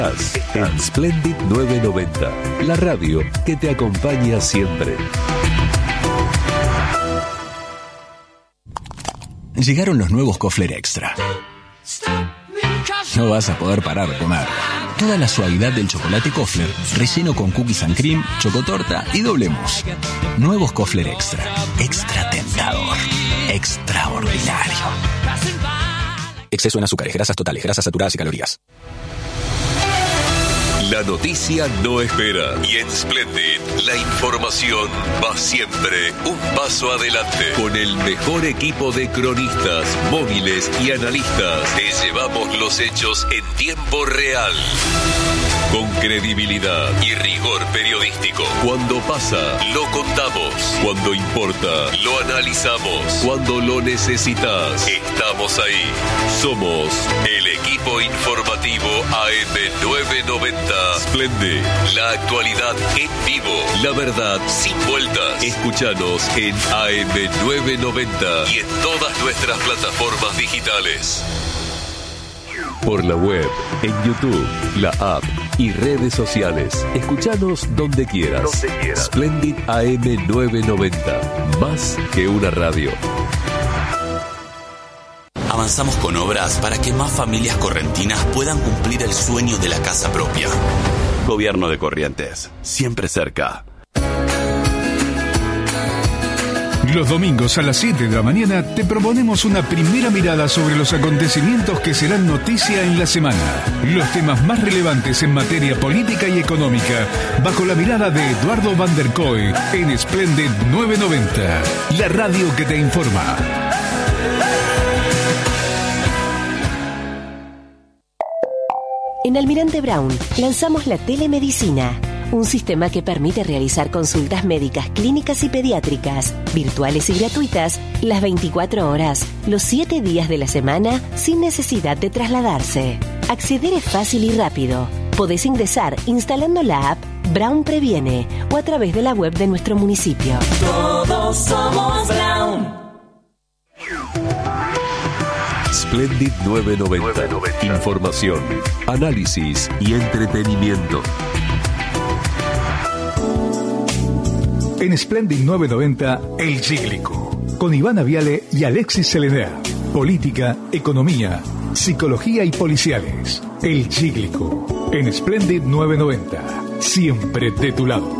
En Splendid 990, la radio que te acompaña siempre. Llegaron los nuevos Kofler Extra. No vas a poder parar de comer. Toda la suavidad del chocolate Kofler, relleno con cookies and cream, chocotorta y doble mousse. Nuevos Kofler Extra. Extra tentador. Extraordinario. Exceso en azúcares, grasas totales, grasas saturadas y calorías. La noticia no espera y en Splendid la información va siempre un paso adelante. Con el mejor equipo de cronistas, móviles y analistas, te llevamos los hechos en tiempo real. Con credibilidad y rigor periodístico. Cuando pasa, lo contamos. Cuando importa, lo analizamos. Cuando lo necesitas, estamos ahí. Somos el equipo informativo AM990. Splendid, la actualidad en vivo, la verdad sin vueltas. Escúchanos en AM990 y en todas nuestras plataformas digitales. Por la web, en YouTube, la app y redes sociales. Escúchanos donde quieras. Splendid AM990, más que una radio. Avanzamos con obras para que más familias correntinas puedan cumplir el sueño de la casa propia. Gobierno de Corrientes, siempre cerca. Los domingos a las 7 de la mañana te proponemos una primera mirada sobre los acontecimientos que serán noticia en la semana. Los temas más relevantes en materia política y económica, bajo la mirada de Eduardo Van der Kooi en Splendid 990, la radio que te informa. En Almirante Brown lanzamos la telemedicina, un sistema que permite realizar consultas médicas, clínicas y pediátricas, virtuales y gratuitas, las 24 horas, los 7 días de la semana, sin necesidad de trasladarse. Acceder es fácil y rápido. Podés ingresar instalando la app Brown Previene o a través de la web de nuestro municipio. Todos somos Brown. Splendid 990. Información, análisis y entretenimiento. En Splendid 990, El Cíclico, con Ivana Viale y Alexis Celedá. Política, economía, psicología y policiales. El Cíclico, en Splendid 990, siempre de tu lado.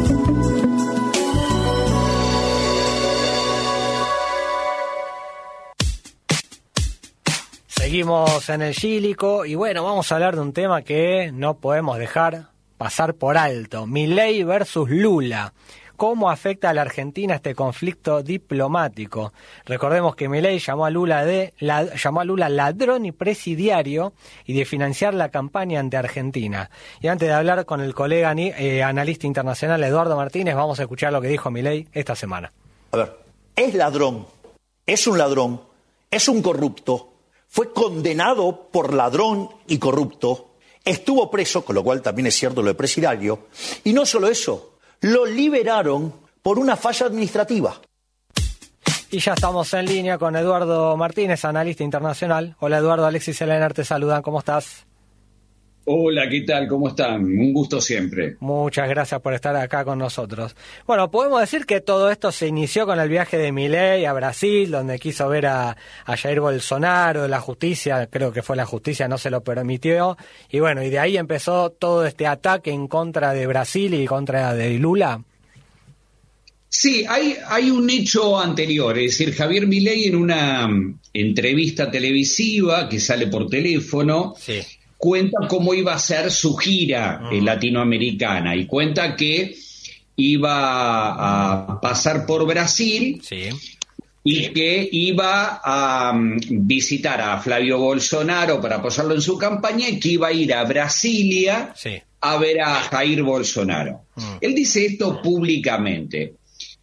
Seguimos en El Cíclico y bueno, vamos a hablar de un tema que no podemos dejar pasar por alto. Milei versus Lula. ¿Cómo afecta a la Argentina este conflicto diplomático? Recordemos que Milei llamó a Lula ladrón y presidiario y de financiar la campaña ante Argentina. Y antes de hablar con el colega analista internacional Eduardo Martínez, vamos a escuchar lo que dijo Milei esta semana. A ver, es ladrón, es un corrupto, fue condenado por ladrón y corrupto, estuvo preso, con lo cual también es cierto lo de presidiario, y no solo eso, lo liberaron por una falla administrativa. Y ya estamos en línea con Eduardo Martínez, analista internacional. Hola Eduardo, Alexis Elener te saludan, ¿cómo estás? Hola, ¿qué tal? ¿Cómo están? Un gusto siempre. Muchas gracias por estar acá con nosotros. Bueno, podemos decir que todo esto se inició con el viaje de Milei a Brasil, donde quiso ver a Jair Bolsonaro, la justicia, creo que fue la justicia, no se lo permitió. Y bueno, y de ahí empezó todo este ataque en contra de Brasil y contra de Lula. Sí, hay un hecho anterior, es decir, Javier Milei en una entrevista televisiva que sale por teléfono, sí, cuenta cómo iba a ser su gira latinoamericana y cuenta que iba a pasar por Brasil, sí, y que iba a visitar a Flavio Bolsonaro para apoyarlo en su campaña y que iba a ir a Brasilia, sí, a ver a Jair Bolsonaro. Él dice esto públicamente.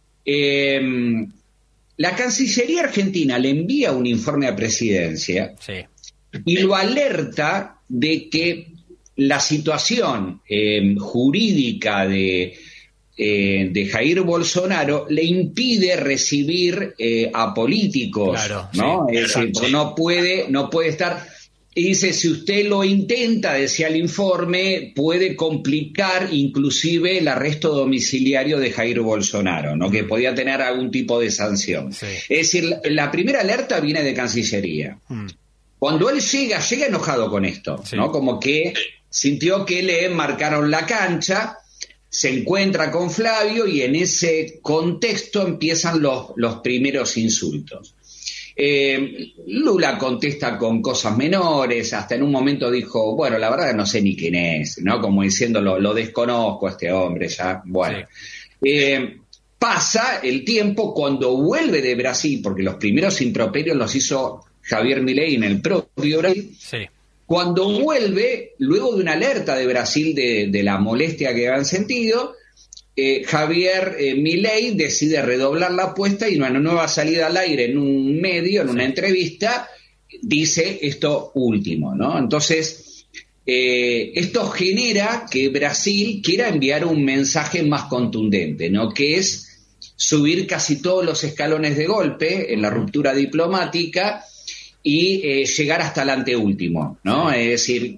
La Cancillería Argentina le envía un informe a Presidencia, sí, y lo alerta de que la situación jurídica de Jair Bolsonaro le impide recibir a políticos, claro, ¿no? Sí, no puede estar. Y dice, si usted lo intenta, decía el informe, puede complicar inclusive el arresto domiciliario de Jair Bolsonaro, ¿no? Que podía tener algún tipo de sanción. Sí. Es decir, la primera alerta viene de Cancillería. Cuando él llega enojado con esto, sí, ¿no? Como que sintió que le marcaron la cancha, se encuentra con Flavio y en ese contexto empiezan los primeros insultos. Lula contesta con cosas menores, hasta en un momento dijo, bueno, la verdad no sé ni quién es, ¿no? Como diciendo, lo desconozco a este hombre ya, bueno. Sí. Pasa el tiempo, cuando vuelve de Brasil, porque los primeros improperios los hizo Javier Milei en el propio Brasil, sí. Cuando vuelve, luego de una alerta de Brasil de la molestia que habían sentido, Javier Milei decide redoblar la apuesta y en una nueva salida al aire en un medio, en una entrevista, dice esto último, ¿no? Entonces, esto genera que Brasil quiera enviar un mensaje más contundente, ¿no? Que es subir casi todos los escalones de golpe en la ruptura diplomática y llegar hasta el anteúltimo, ¿no? Es decir,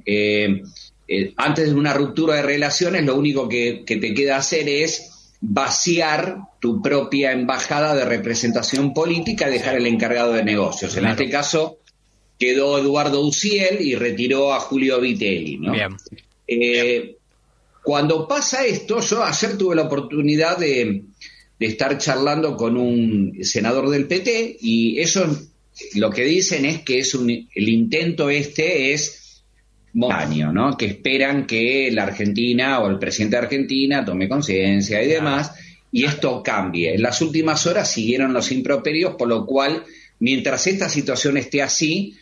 antes de una ruptura de relaciones, lo único que te queda hacer es vaciar tu propia embajada de representación política y dejar el encargado de negocios. Claro. En este caso quedó Eduardo Uciel y retiró a Julio Vitelli, ¿no? Bien. Cuando pasa esto, yo ayer tuve la oportunidad de estar charlando con un senador del PT y ellos lo que dicen es que el intento es momentáneo, ¿no? Que esperan que la Argentina o el presidente de Argentina tome conciencia y demás, y esto cambie. En las últimas horas siguieron los improperios, por lo cual, mientras esta situación esté así,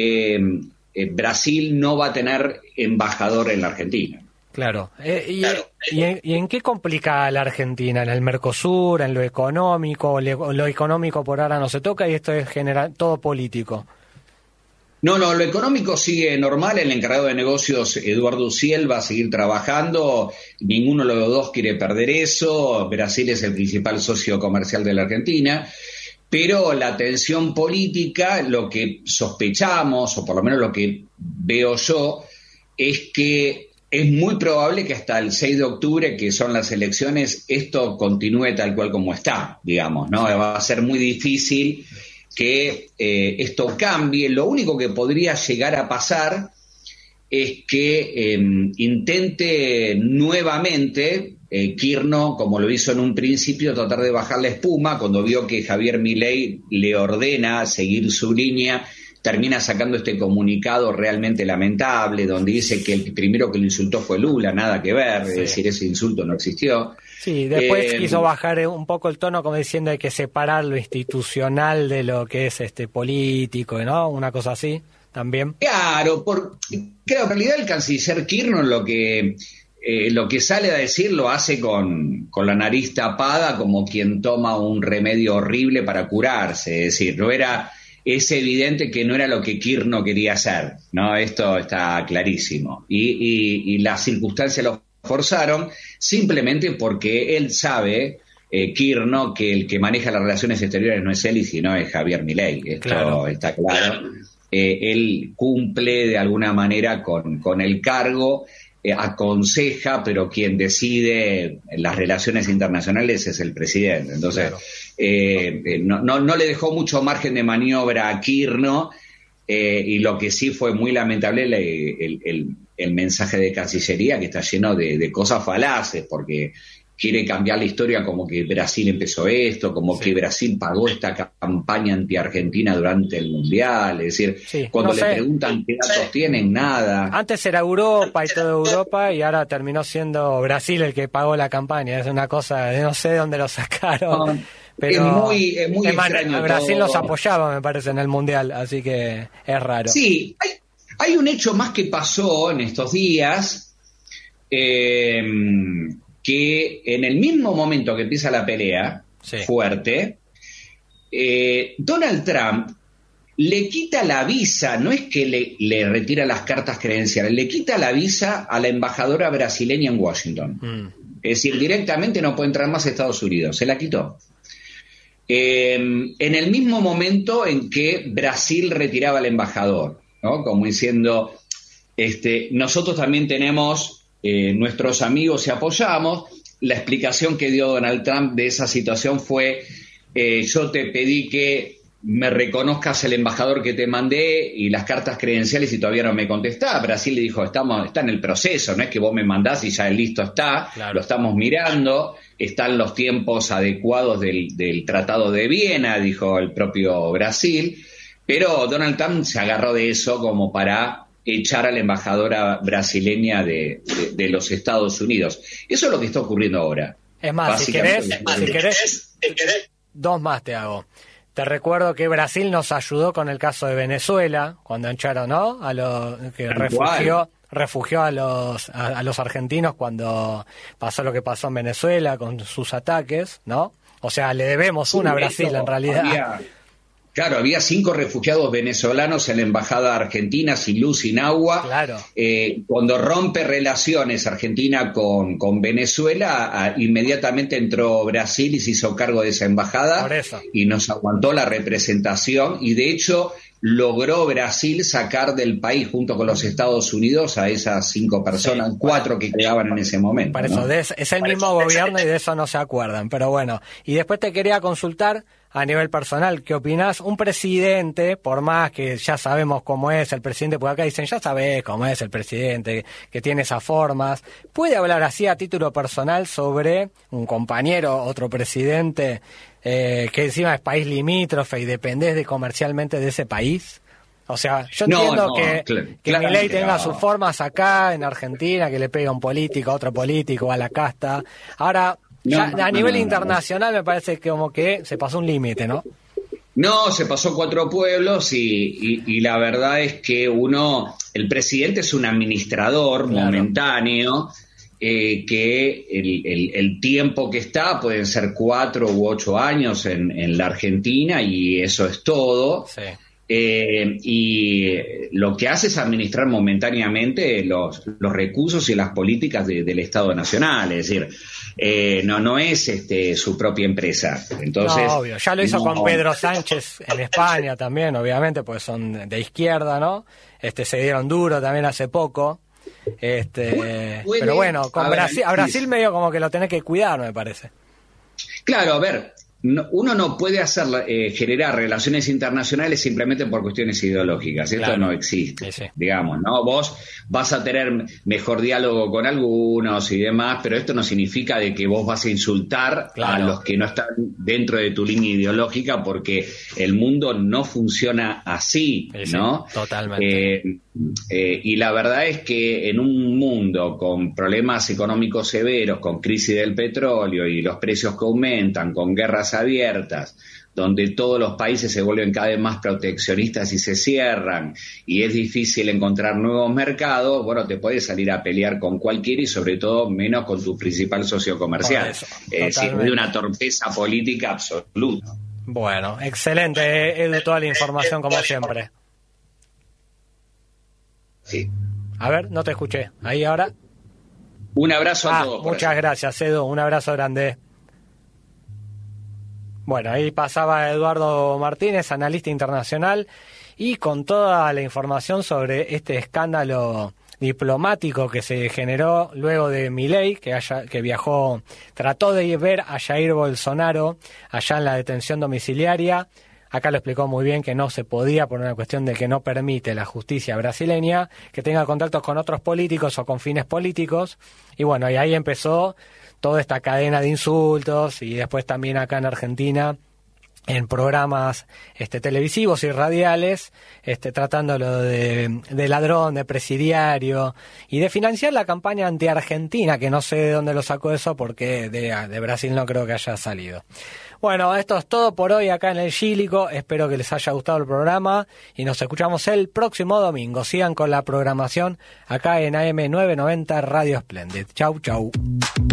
Brasil no va a tener embajador en la Argentina. Claro. ¿Y en qué complica a la Argentina? ¿En el Mercosur, en lo económico? Lo económico por ahora no se toca y esto es todo político. No, lo económico sigue normal. El encargado de negocios, Eduardo Uciel, va a seguir trabajando. Ninguno de los dos quiere perder eso. Brasil es el principal socio comercial de la Argentina. Pero la tensión política, lo que sospechamos, o por lo menos lo que veo yo, es que es muy probable que hasta el 6 de octubre, que son las elecciones, esto continúe tal cual como está, digamos, ¿no? Va a ser muy difícil que esto cambie. Lo único que podría llegar a pasar es que intente nuevamente Kirchner, como lo hizo en un principio, tratar de bajar la espuma. Cuando vio que Javier Milei le ordena seguir su línea, termina sacando este comunicado realmente lamentable, donde dice que el primero que lo insultó fue Lula, nada que ver, sí. Es decir, ese insulto no existió. Sí, después quiso bajar un poco el tono, como diciendo hay que separar lo institucional de lo que es político, ¿no? Una cosa así, también. Claro, creo que en realidad el canciller Kirchner lo que sale a decir lo hace con la nariz tapada, como quien toma un remedio horrible para curarse, es decir, es evidente que no era lo que Kirchner quería hacer, ¿no? Esto está clarísimo. Y las circunstancias lo forzaron simplemente porque él sabe, Kirchner, que el que maneja las relaciones exteriores no es él, sino es Javier Milei. Esto está claro. Él cumple de alguna manera con el cargo, aconseja, pero quien decide las relaciones internacionales es el presidente. Entonces, claro. No le dejó mucho margen de maniobra a Kirchner, y lo que sí fue muy lamentable el mensaje de Cancillería, que está lleno de cosas falaces, porque quiere cambiar la historia como que Brasil empezó esto, como que Brasil pagó esta campaña anti-Argentina durante el Mundial. Es decir, cuando le preguntan qué datos tienen, nada. Antes era Europa y toda Europa, y ahora terminó siendo Brasil el que pagó la campaña. Es una cosa, no sé de dónde lo sacaron. Pero es muy extraño. Brasil los apoyaba, me parece, en el Mundial, así que es raro. Sí, hay un hecho más que pasó en estos días, que en el mismo momento que empieza la pelea fuerte, Donald Trump le quita la visa, no es que le retira las cartas credenciales, le quita la visa a la embajadora brasileña en Washington. Es decir, directamente no puede entrar más a Estados Unidos, se la quitó. En el mismo momento en que Brasil retiraba al embajador. ¿no? Como diciendo, nosotros también tenemos nuestros amigos y apoyamos. La explicación que dio Donald Trump de esa situación fue, yo te pedí que me reconozcas el embajador que te mandé y las cartas credenciales y todavía no me contestás. Brasil le dijo, está en el proceso, no es que vos me mandás y ya listo está, claro. Lo estamos mirando, están los tiempos adecuados del Tratado de Viena, dijo el propio Brasil, pero Donald Trump se agarró de eso como para echar a la embajadora brasileña de los Estados Unidos. Eso es lo que está ocurriendo ahora. Es más, si querés, dos más te hago. Te recuerdo que Brasil nos ayudó con el caso de Venezuela, cuando echaron, ¿no? A los que refugió a los argentinos cuando pasó lo que pasó en Venezuela con sus ataques, ¿no? O sea, le debemos una a Brasil en realidad. Había 5 refugiados venezolanos en la embajada argentina, sin luz, sin agua. Claro. Cuando rompe relaciones Argentina con Venezuela, inmediatamente entró Brasil y se hizo cargo de esa embajada. Por eso. Y nos aguantó la representación y de hecho logró Brasil sacar del país junto con los Estados Unidos a esas 5 personas, 4 que quedaban en ese momento. Por eso, ¿no? Es el mismo gobierno y de eso no se acuerdan. Pero bueno, y después te quería consultar a nivel personal, ¿qué opinás? Un presidente, por más que ya sabemos cómo es el presidente, porque acá dicen, ya sabés cómo es el presidente, que tiene esas formas, ¿puede hablar así a título personal sobre un compañero, otro presidente, que encima es país limítrofe y dependés comercialmente de ese país? O sea, yo entiendo que Milei tenga sus formas acá en Argentina, que le pega a un político, a otro político, a la casta. Ahora, a nivel internacional me parece que como que se pasó un límite, ¿no? No, se pasó 4 pueblos y la verdad es que el presidente es un administrador momentáneo, que el tiempo que está pueden ser 4 u 8 años en la Argentina y eso es todo. Sí. Y lo que hace es administrar momentáneamente los recursos y las políticas del Estado Nacional, es decir, no es su propia empresa. Entonces, no, obvio, ya lo hizo con Pedro Sánchez en España también, obviamente, pues son de izquierda, ¿no? Se dieron duro también hace poco. Pero bueno, a Brasil medio como que lo tenés que cuidar, me parece. Claro, a ver, uno no puede generar relaciones internacionales simplemente por cuestiones ideológicas. Esto no existe, digamos, ¿no? Vos vas a tener mejor diálogo con algunos y demás, pero esto no significa de que vos vas a insultar a los que no están dentro de tu línea ideológica, porque el mundo no funciona así, ¿no? Totalmente. Y la verdad es que en un mundo con problemas económicos severos, con crisis del petróleo y los precios que aumentan, con guerras abiertas, donde todos los países se vuelven cada vez más proteccionistas y se cierran, y es difícil encontrar nuevos mercados, bueno, te puedes salir a pelear con cualquiera y sobre todo menos con tu principal socio comercial. Es de una torpeza política absoluta. Bueno, excelente, Edu, toda la información como siempre. Sí. A ver, no te escuché. Ahí ahora. Un abrazo a todos. Muchas gracias, Edu. Un abrazo grande. Bueno, ahí pasaba Eduardo Martínez, analista internacional, y con toda la información sobre este escándalo diplomático que se generó luego de Milei, que viajó, trató de ver a Jair Bolsonaro allá en la detención domiciliaria. Acá lo explicó muy bien que no se podía por una cuestión de que no permite la justicia brasileña que tenga contactos con otros políticos o con fines políticos. Y bueno, y ahí empezó toda esta cadena de insultos, y después también acá en Argentina en programas televisivos y radiales, tratándolo de ladrón, de presidiario y de financiar la campaña anti-argentina, que no sé de dónde lo sacó eso, porque de Brasil no creo que haya salido. Bueno, esto es todo por hoy acá en El Gílico. Espero que les haya gustado el programa y nos escuchamos el próximo domingo. Sigan con la programación acá en AM 990 Radio Splendid. Chau, chau.